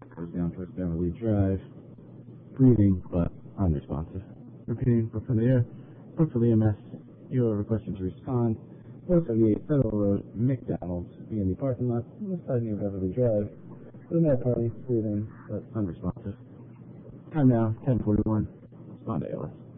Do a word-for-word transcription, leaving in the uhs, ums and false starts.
Goes down towards Beverly Drive. Breathing, but unresponsive. Repeating, Brookfield Air, Brookfield E M S, you are requested to respond. four seventy-eight Federal Road, McDonald's, be in the parking lot, on the side near Beverly Drive. For the male party, breathing, but unresponsive. Time now, ten forty-one. Respond to A L S.